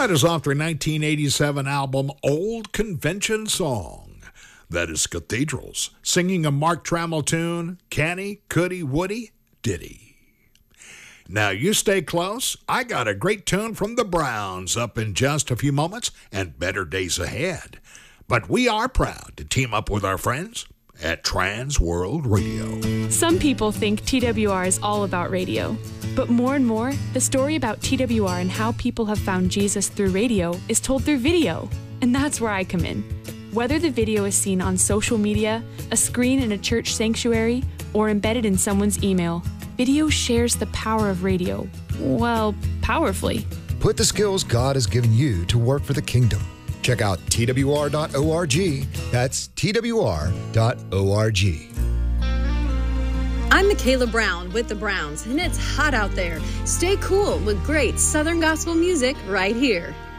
That is off their 1987 album, Old Convention Song. That is Cathedrals, singing a Mark Trammell tune, Canny, Couldy, Woody, Diddy. Now you stay close. I got a great tune from the Browns up in just a few moments and better days ahead. But we are proud to team up with our friends at Trans World Radio. Some people think TWR is all about radio. But more and more, the story about TWR and how people have found Jesus through radio is told through video. And that's where I come in. Whether the video is seen on social media, a screen in a church sanctuary, or embedded in someone's email, video shares the power of radio. Well, powerfully. Put the skills God has given you to work for the kingdom. Check out twr.org. That's twr.org. I'm Michaela Brown with the Browns, and it's hot out there. Stay cool with great Southern gospel music right here.